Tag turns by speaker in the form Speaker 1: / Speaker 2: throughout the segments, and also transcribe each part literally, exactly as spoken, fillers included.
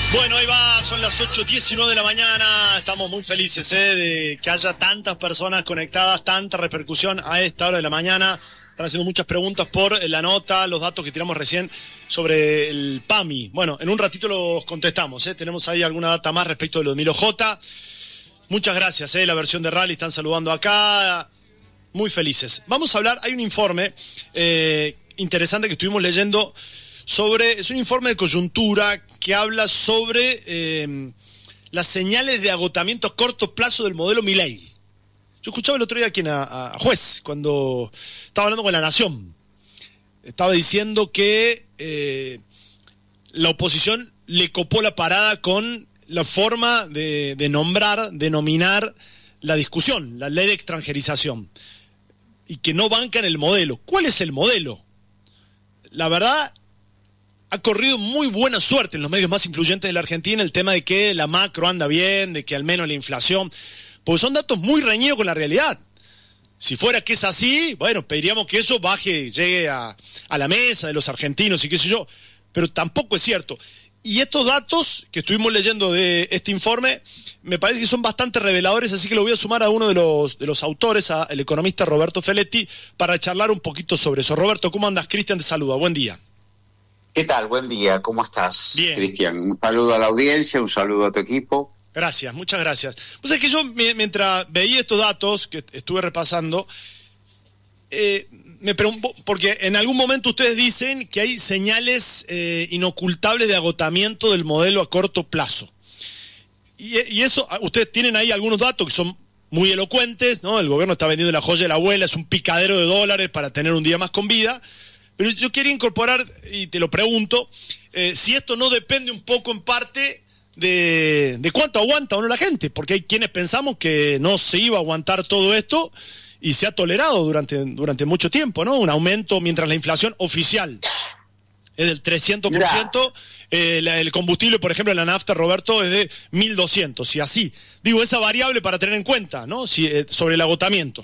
Speaker 1: Bueno, ahí va, son las ocho diecinueve de la mañana, estamos muy felices ¿eh? de que haya tantas personas conectadas, tanta repercusión a esta hora de la mañana. Están haciendo muchas preguntas por la nota, los datos que tiramos recién sobre el P A M I. Bueno, en un ratito los contestamos, ¿eh? Tenemos ahí alguna data más respecto de lo de Milo J. Muchas gracias, ¿eh? La versión de Rally, están saludando acá, muy felices. Vamos a hablar, hay un informe eh, interesante que estuvimos leyendo sobre, es un informe de coyuntura que habla sobre eh, las señales de agotamiento a corto plazo del modelo Milei. Yo escuchaba el otro día a quien a, a Juez, cuando estaba hablando con La Nación. Estaba diciendo que eh, la oposición le copó la parada con la forma de, de nombrar, de nominar la discusión, la ley de extranjerización, y que no bancan el modelo. ¿Cuál es el modelo? La verdad, ha corrido muy buena suerte en los medios más influyentes de la Argentina el tema de que la macro anda bien, de que al menos la inflación, porque son datos muy reñidos con la realidad. Si fuera que es así, bueno, pediríamos que eso baje, llegue a, a la mesa de los argentinos y qué sé yo, pero tampoco es cierto. Y estos datos que estuvimos leyendo de este informe me parece que son bastante reveladores, así que lo voy a sumar a uno de los, de los autores, al economista Roberto Feletti, para charlar un poquito sobre eso. Roberto, ¿cómo andas? Cristian te saluda, buen día.
Speaker 2: ¿Qué tal? Buen día, ¿cómo estás,
Speaker 1: Bien.
Speaker 2: Cristian? Un saludo a la audiencia, un saludo a tu equipo.
Speaker 1: Gracias, muchas gracias. Pues es que yo, mientras veía estos datos que estuve repasando, eh, me pregunto, porque en algún momento ustedes dicen que hay señales eh, inocultables de agotamiento del modelo a corto plazo. Y, y eso, ustedes tienen ahí algunos datos que son muy elocuentes, ¿no? El gobierno está vendiendo la joya de la abuela, es un picadero de dólares para tener un día más con vida. Pero yo quería incorporar, y te lo pregunto, eh, si esto no depende un poco en parte de, de cuánto aguanta o no la gente, porque hay quienes pensamos que no se iba a aguantar todo esto y se ha tolerado durante, durante mucho tiempo, ¿no? Un aumento mientras la inflación oficial es del trescientos por ciento, eh, la, el combustible, por ejemplo, en la nafta, Roberto, es de mil doscientos, y así. Digo, esa variable para tener en cuenta, ¿no? Si, eh, sobre el agotamiento.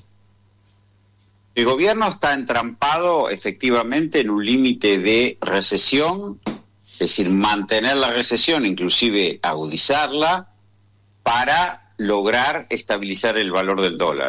Speaker 2: El gobierno está entrampado efectivamente en un límite de recesión, es decir, mantener la recesión, inclusive agudizarla, para lograr estabilizar el valor del dólar.